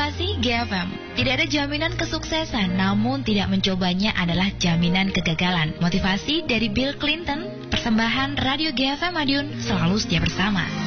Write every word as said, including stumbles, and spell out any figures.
Motivasi G F M. Tidak ada jaminan kesuksesan, namun tidak mencobanya adalah jaminan kegagalan. Motivasi dari Bill Clinton, persembahan Radio G F M Madiun, selalu setia bersama.